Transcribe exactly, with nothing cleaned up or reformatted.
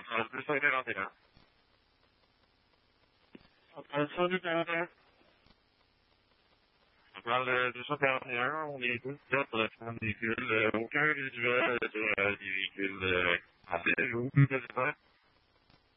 euh, deux cent quarante et un. Attention du Canada. On parle de deux cent quarante et un, on est tous prêts pour la prendre des véhicules. Euh, aucun résiduel sur euh, des véhicules euh, français, ou plus de ça.